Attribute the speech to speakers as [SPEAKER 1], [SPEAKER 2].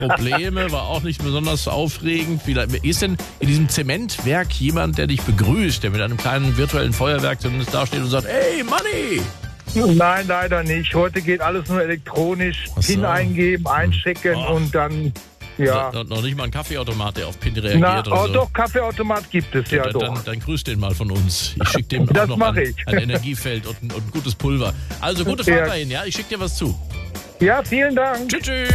[SPEAKER 1] Probleme, war auch nicht besonders aufregend. Ist denn in diesem Zementwerk jemand, der dich begrüßt, der mit einem kleinen virtuellen Feuerwerk zumindest dasteht und sagt, hey, Money!
[SPEAKER 2] Nein, leider nicht. Heute geht alles nur elektronisch.
[SPEAKER 1] Ach so.
[SPEAKER 2] PIN eingeben, einchecken und dann, ja.
[SPEAKER 1] Noch nicht mal ein Kaffeeautomat, der auf PIN reagiert oder so.
[SPEAKER 2] Doch, Kaffeeautomat gibt es, ja doch.
[SPEAKER 1] Dann grüß den mal von uns. Ich schicke dem
[SPEAKER 2] Das
[SPEAKER 1] auch noch
[SPEAKER 2] mach
[SPEAKER 1] ein
[SPEAKER 2] ich.
[SPEAKER 1] Energiefeld und ein gutes Pulver. Also gute Fahrt dahin, ja? Ich schicke dir was zu.
[SPEAKER 2] Ja, vielen Dank.
[SPEAKER 1] Tschüss.